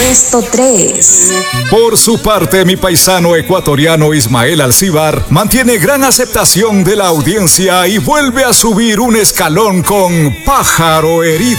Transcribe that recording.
puesto 3. Por su parte, mi paisano ecuatoriano Ismael Alcíbar mantiene gran aceptación de la audiencia y vuelve a subir un escalón con Pájaro Herido.